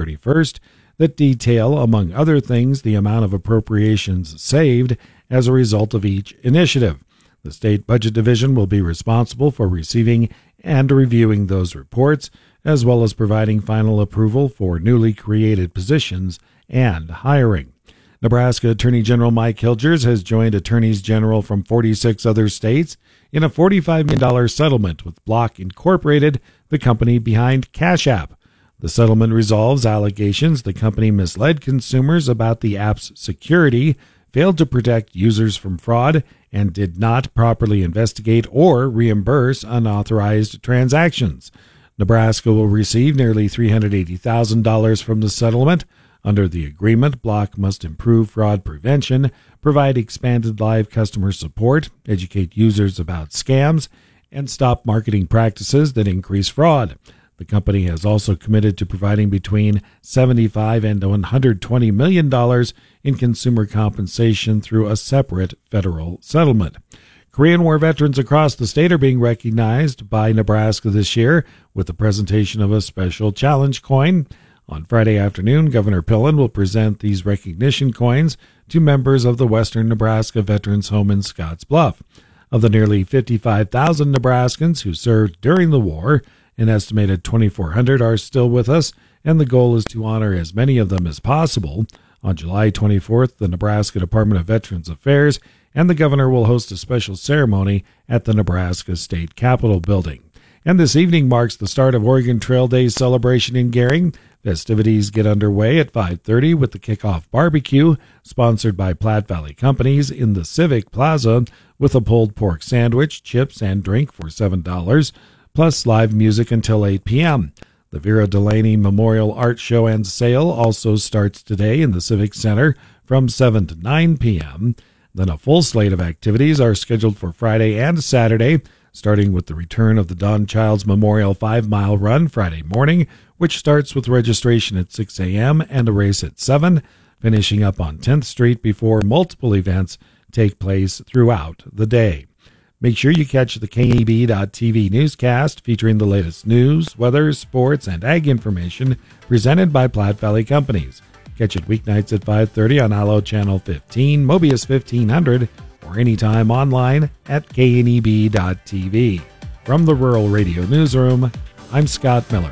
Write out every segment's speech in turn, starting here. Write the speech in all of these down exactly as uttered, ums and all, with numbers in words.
thirty-first that detail, among other things, the amount of appropriations saved as a result of each initiative. The State Budget Division will be responsible for receiving and reviewing those reports, as well as providing final approval for newly created positions and hiring. Nebraska Attorney General Mike Hilgers has joined attorneys general from forty-six other states in a forty-five million dollars settlement with Block Incorporated, the company behind Cash App. The settlement resolves allegations the company misled consumers about the app's security, failed to protect users from fraud, and did not properly investigate or reimburse unauthorized transactions. Nebraska will receive nearly three hundred eighty thousand dollars from the settlement. Under the agreement, Block must improve fraud prevention, provide expanded live customer support, educate users about scams, and stop marketing practices that increase fraud. The company has also committed to providing between seventy-five and one hundred twenty million dollars in consumer compensation through a separate federal settlement. Korean War veterans across the state are being recognized by Nebraska this year with the presentation of a special challenge coin. On Friday afternoon, Governor Pillen will present these recognition coins to members of the Western Nebraska Veterans Home in Scotts Bluff. Of the nearly fifty-five thousand Nebraskans who served during the war, an estimated twenty-four hundred are still with us, and the goal is to honor as many of them as possible. On July twenty-fourth, the Nebraska Department of Veterans Affairs and the governor will host a special ceremony at the Nebraska State Capitol building. And this evening marks the start of Oregon Trail Day celebration in Gering. Festivities get underway at five thirty with the kickoff barbecue, sponsored by Platte Valley Companies in the Civic Plaza, with a pulled pork sandwich, chips, and drink for seven dollars, plus live music until eight p.m. The Vera Delaney Memorial Art Show and Sale also starts today in the Civic Center from seven to nine p.m. Then a full slate of activities are scheduled for Friday and Saturday, starting with the return of the Don Childs Memorial five-mile run Friday morning, which starts with registration at six a.m. and a race at seven, finishing up on tenth Street before multiple events take place throughout the day. Make sure you catch the K E B dot T V newscast featuring the latest news, weather, sports, and ag information presented by Platte Valley Companies. Catch it weeknights at five thirty on Allo Channel fifteen, Mobius fifteen hundred, or anytime online at K N E B dot T V. From the Rural Radio Newsroom, I'm Scott Miller.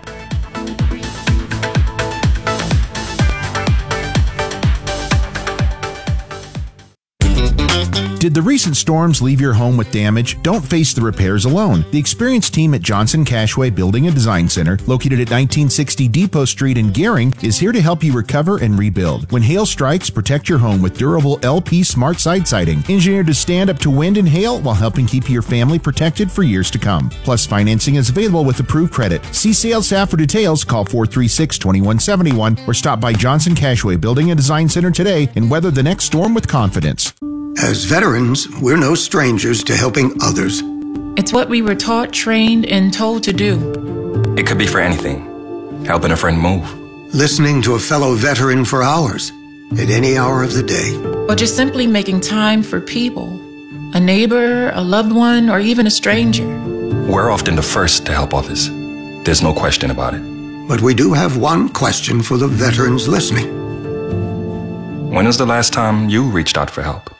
Did the recent storms leave your home with damage? Don't face the repairs alone. The experienced team at Johnson Cashway Building and Design Center, located at nineteen sixty Depot Street in Gering, is here to help you recover and rebuild. When hail strikes, protect your home with durable L P Smart Side Siding, engineered to stand up to wind and hail while helping keep your family protected for years to come. Plus, financing is available with approved credit. See sales staff for details. Call four three six, two one seven one or stop by Johnson Cashway Building and Design Center today and weather the next storm with confidence. As veterans, we're no strangers to helping others. It's what we were taught, trained, and told to do. It could be for anything. Helping a friend move. Listening to a fellow veteran for hours, at any hour of the day. Or just simply making time for people. A neighbor, a loved one, or even a stranger. We're often the first to help others. There's no question about it. But we do have one question for the veterans listening. When was the last time you reached out for help?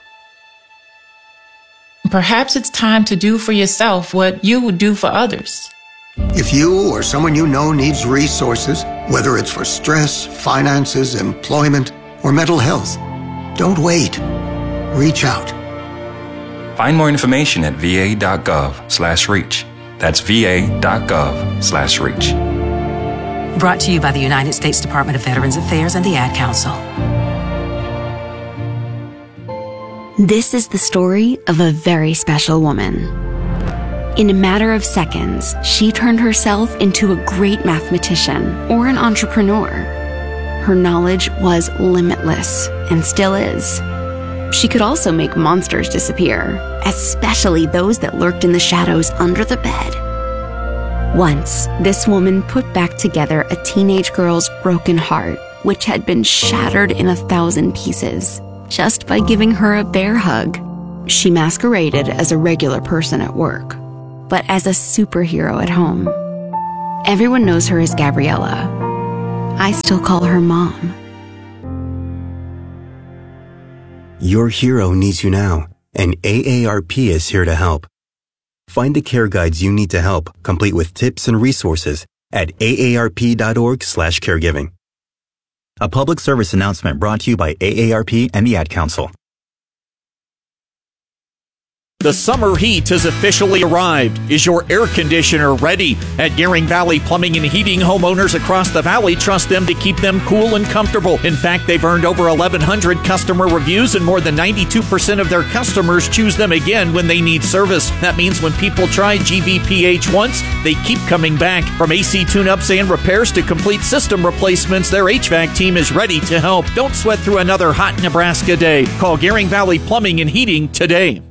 Perhaps it's time to do for yourself what you would do for others. If you or someone you know needs resources, whether it's for stress, finances, employment, or mental health, don't wait. Reach out. Find more information at va.gov slash reach. That's va.gov slash reach. Brought to you by the United States Department of Veterans Affairs and the Ad Council. This is the story of a very special woman. In a matter of seconds, she turned herself into a great mathematician or an entrepreneur. Her knowledge was limitless and still is. She could also make monsters disappear, especially those that lurked in the shadows under the bed. Once, this woman put back together a teenage girl's broken heart, which had been shattered in a thousand pieces, just by giving her a bear hug. She masqueraded as a regular person at work, but as a superhero at home. Everyone knows her as Gabriella. I still call her Mom. Your hero needs you now, and A A R P is here to help. Find the care guides you need to help, complete with tips and resources at A A R P dot org slash caregiving. A public service announcement brought to you by A A R P and the Ad Council. The summer heat has officially arrived. Is your air conditioner ready? At Gearing Valley Plumbing and Heating, homeowners across the valley trust them to keep them cool and comfortable. In fact, they've earned over eleven hundred customer reviews, and more than ninety-two percent of their customers choose them again when they need service. That means when people try G V P H once, they keep coming back. From A C tune-ups and repairs to complete system replacements, their H V A C team is ready to help. Don't sweat through another hot Nebraska day. Call Gearing Valley Plumbing and Heating today.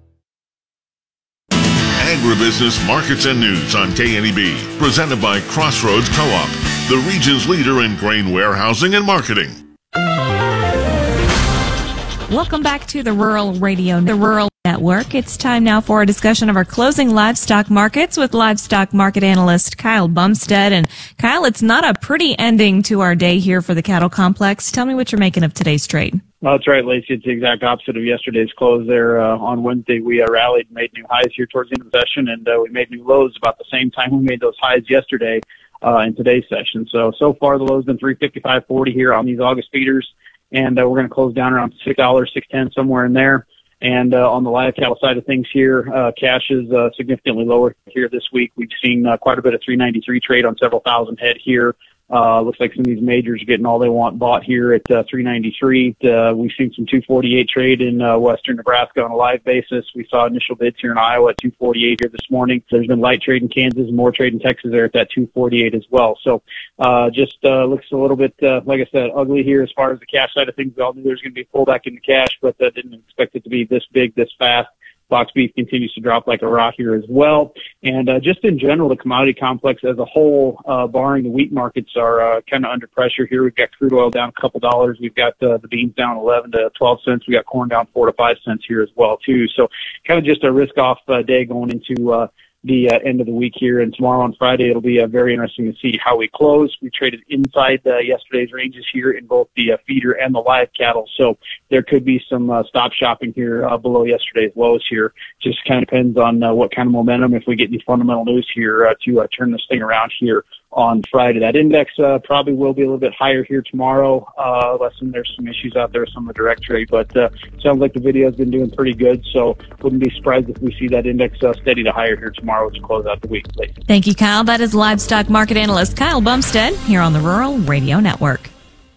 Agribusiness Markets and News on K N E B, presented by Crossroads Co-op, the region's leader in grain warehousing and marketing. Welcome back to the Rural Radio, the Rural Network. It's time now for a discussion of our closing livestock markets with livestock market analyst Kyle Bumstead. And Kyle, it's not a pretty ending to our day here for the cattle complex. Tell me what you're making of today's trade. Well, that's right, Lacey. It's the exact opposite of yesterday's close there. Uh, on Wednesday, we uh, rallied and made new highs here towards the end of the session, and uh, we made new lows about the same time we made those highs yesterday uh, in today's session. So, so far, the low's been three fifty-five forty here on these August feeders, and uh, we're going to close down around six dollars, six ten, somewhere in there. And uh, on the live cattle side of things here, uh, cash is uh, significantly lower here this week. We've seen uh, quite a bit of three ninety-three trade on several thousand head here. Uh, looks like some of these majors are getting all they want bought here at uh, three ninety-three. Uh, we've seen some two forty-eight trade in uh, western Nebraska on a live basis. We saw initial bids here in Iowa at two forty-eight here this morning. There's been light trade in Kansas and more trade in Texas there at that two forty-eight as well. So uh, just uh, looks a little bit, uh, like I said, ugly here as far as the cash side of things. We all knew there was going to be a pullback in the cash, but uh, didn't expect it to be this big, this fast. Box beef continues to drop like a rock here as well. And uh, just in general, the commodity complex as a whole, uh, barring the wheat markets, are uh, kind of under pressure here. We've got crude oil down a couple dollars. We've got uh, the beans down eleven to twelve cents. We got corn down four to five cents here as well, too. So kind of just a risk-off uh, day going into uh, the uh, end of the week here. And tomorrow on Friday, it'll be uh, very interesting to see how we close. We traded inside uh, yesterday's ranges here in both the uh, feeder and the live cattle. So there could be some uh, stop shopping here uh, below yesterday's lows here. Just kind of depends on uh, what kind of momentum, if we get any fundamental news here uh, to uh, turn this thing around here on Friday. That index uh, probably will be a little bit higher here tomorrow, uh, unless there's some issues out there with some of the direct trade. But uh, sounds like the video has been doing pretty good, so wouldn't be surprised if we see that index uh, steady to higher here tomorrow to close out the week. Late. Thank you, Kyle. That is livestock market analyst Kyle Bumstead here on the Rural Radio Network.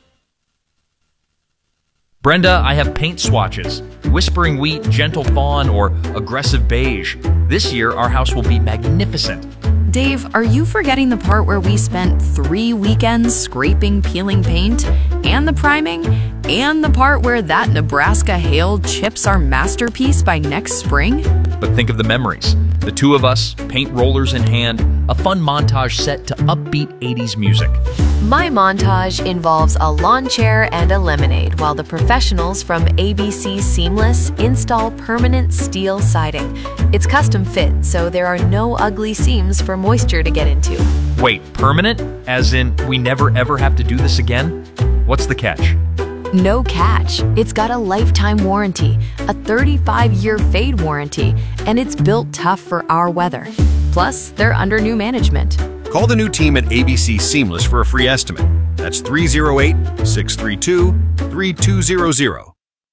Brenda, I have paint swatches. Whispering Wheat, Gentle Fawn, or Aggressive Beige. This year, our house will be magnificent. Dave, are you forgetting the part where we spent three weekends scraping, peeling paint, and the priming, and the part where that Nebraska hail chips our masterpiece by next spring? But think of the memories. The two of us, paint rollers in hand, a fun montage set to upbeat eighties music. My montage involves a lawn chair and a lemonade, while the professionals from A B C Seamless install permanent steel siding. It's custom fit, so there are no ugly seams for moisture to get into. Wait, permanent? As in, we never ever have to do this again? What's the catch? No catch. It's got a lifetime warranty, a thirty-five year fade warranty, and it's built tough for our weather. Plus, they're under new management. Call the new team at A B C Seamless for a free estimate. That's three oh eight, six three two, three two zero zero.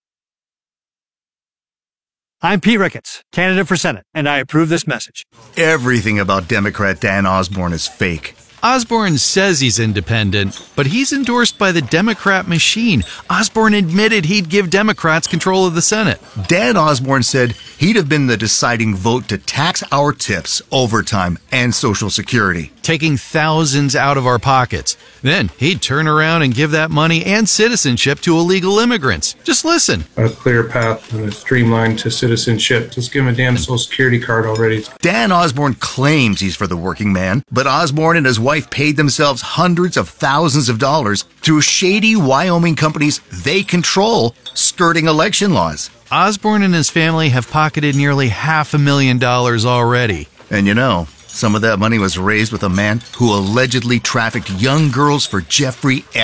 I'm Pete Ricketts, candidate for Senate, and I approve this message. Everything about Democrat Dan Osborne is fake. Osborne says he's independent, but he's endorsed by the Democrat machine. Osborne admitted he'd give Democrats control of the Senate. Dan Osborne said he'd have been the deciding vote to tax our tips, overtime, and Social Security, taking thousands out of our pockets. Then he'd turn around and give that money and citizenship to illegal immigrants. Just listen. A clear path and a streamline to citizenship. Just give him a damn Social Security card already. Dan Osborne claims he's for the working man, but Osborne and his wife paid themselves hundreds of thousands of dollars through shady Wyoming companies they control, skirting election laws. Osborne and his family have pocketed nearly half a million dollars already. And you know, Some of that money was raised with a man who allegedly trafficked young girls for Jeffrey